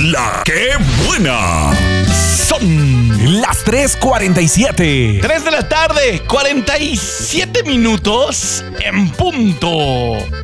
La ¡Qué buena! Son las 3:47. 3 de la tarde, 47 minutos en punto.